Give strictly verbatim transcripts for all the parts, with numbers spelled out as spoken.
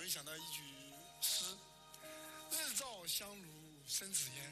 会想到一句诗：日照香炉生紫烟。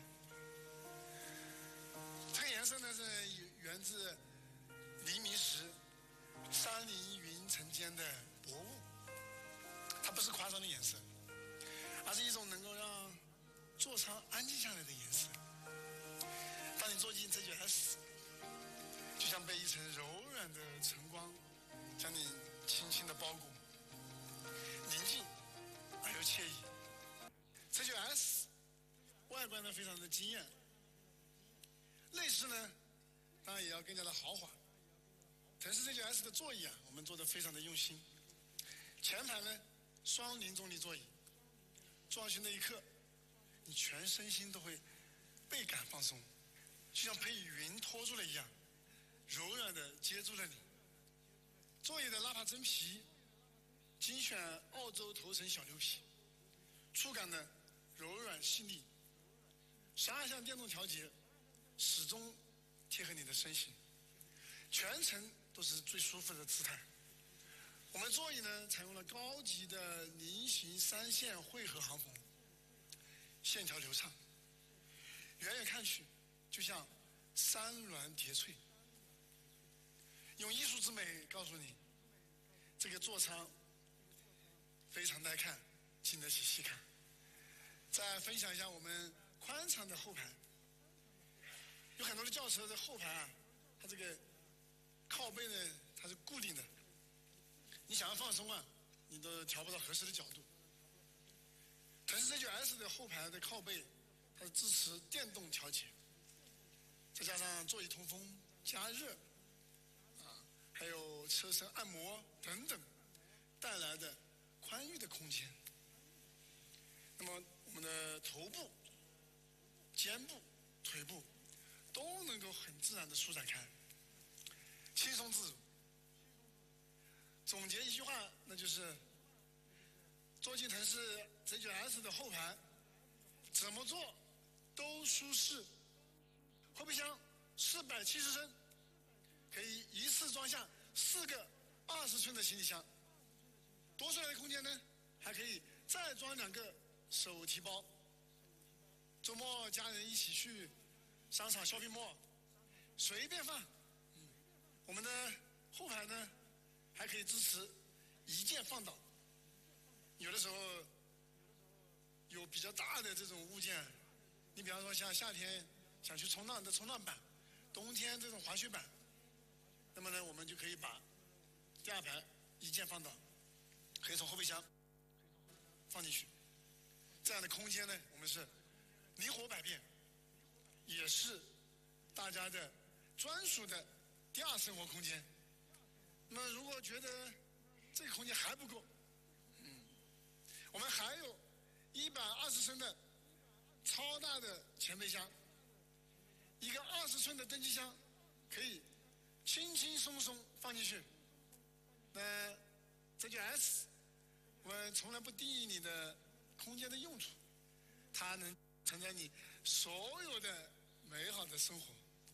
这个颜色呢是源自黎明时山林云层间的薄雾，它不是夸张的颜色，而是一种能够让座舱安静下来的颜色。当你坐进这 九 S， 就像被一层柔软的晨光将你轻轻的包裹，宁静而又惬意。这 九 S 外观呢非常的惊艳，内饰呢当然也要更加的豪华。腾势 这 九 S 的座椅啊，我们做的非常的用心。前排呢双零重力座椅，坐上去那一刻，你全身心都会倍感放松，就像被云托住了一样，柔软的接住了你。座椅的拉帕真皮，精选澳洲头层小牛皮，触感呢柔软细腻，十二项电动调节始终贴合你的身形，全程都是最舒服的姿态。我们座椅呢采用了高级的菱形三线汇合航缝，线条流畅，远远看去就像山峦叠翠。用艺术之美告诉你，这个座舱非常耐看，经得起细看。再分享一下我们宽敞的后排，有很多的轿车的后排啊，它这个靠背呢它是固定的，你想要放松啊，你都调不到合适的角度。腾势 这 九 S 的后排的靠背，它是支持电动调节，再加上座椅通风、加热啊，还有车身按摩等等，带来的宽裕的空间。那么我们的头部、肩部、腿部都能够很自然的舒展开，轻松自如。总结一句话，那就是坐进腾势 这 九 S 的后排，怎么坐都舒适。后备箱四百七十升，可以一次装下四个二十寸的行李箱，多出来的空间呢，还可以再装两个手提包。周末家人一起去商场 shopping mall， 随便放。嗯，我们的后排呢还可以支持一键放倒。有的时候有比较大的这种物件，你比方说像夏天想去冲浪的冲浪板，冬天这种滑雪板，那么呢我们就可以把第二排一键放倒，可以从后备箱放进去。这样的空间呢我们是灵活百变，也是大家的专属的第二生活空间。那么如果觉得这个空间还不够，嗯，我们还有一百二十升的超大的前备箱，一个二十寸的登机箱，可以轻轻松松放进去。那这 九 S 我们从来不定义你的空间的用处，它能承载你所有的美好的生活。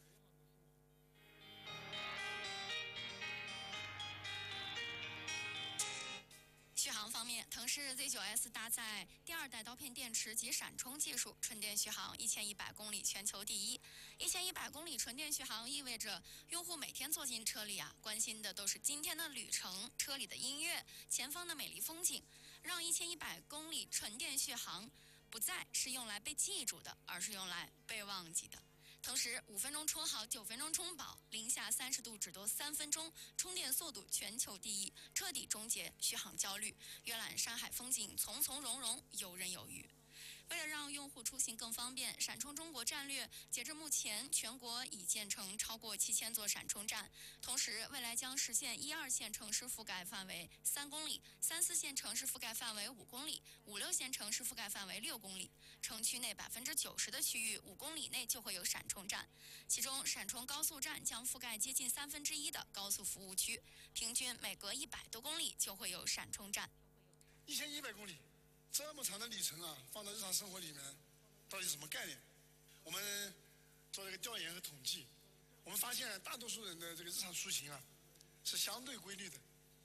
续航方面，腾势 Z 九 S 搭载第二代刀片电池及闪充技术，纯电续航一千一百公里全球第一。一千一百公里纯电续航意味着用户每天坐进车里啊，关心的都是今天的旅程、车里的音乐、前方的美丽风景，让一千一百公里纯电续航不再是用来被记住的，而是用来被忘记的。同时，五分钟充好，九分钟充饱，零下三十度只多三分钟，充电速度全球第一，彻底终结续航焦虑，阅览山海风景，从从容容，游刃有余。为了让用户出行更方便，闪充中国战略截至目前，全国已建成超过七千座闪充站。同时，未来将实现一二线城市覆盖范围三公里，三四线城市覆盖范围五公里，五六线城市覆盖范围六公里。城区内百分之九十的区域五公里内就会有闪充站，其中闪充高速站将覆盖接近三分之一的高速服务区，平均每隔一百多公里就会有闪充站。 一千一百公里。这么长的里程啊，放到日常生活里面，到底什么概念？我们做了一个调研和统计，我们发现大多数人的这个日常出行啊，是相对规律的。